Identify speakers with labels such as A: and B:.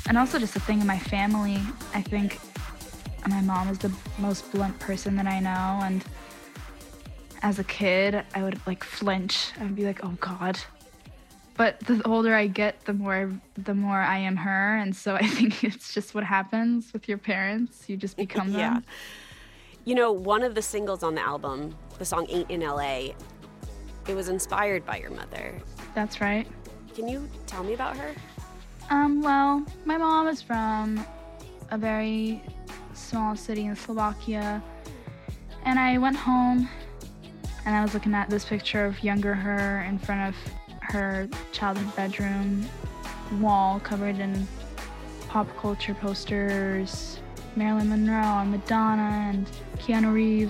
A: And also just a thing in my family. I think my mom is the most blunt person that I know, and as a kid, I would like flinch. I would be like, "Oh God." But the older I get, the more I am her, and so I think it's just what happens with your parents. You just become
B: Yeah.
A: them.
B: One of the singles on the album, the song Ain't in LA, it was inspired by your mother.
A: That's right.
B: Can you tell me about her?
A: Well, my mom is from a very small city in Slovakia, and I went home and I was looking at this picture of younger her in front of her childhood bedroom wall covered in pop culture posters, Marilyn Monroe and Madonna and Keanu Reeves.